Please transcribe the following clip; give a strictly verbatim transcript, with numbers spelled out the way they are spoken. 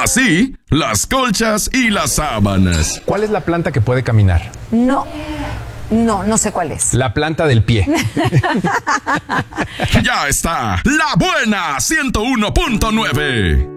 Así, las colchas y las sábanas. ¿Cuál es la planta que puede caminar? No, no, no sé cuál es. La planta del pie. Ya está, La Buena ciento uno punto nueve.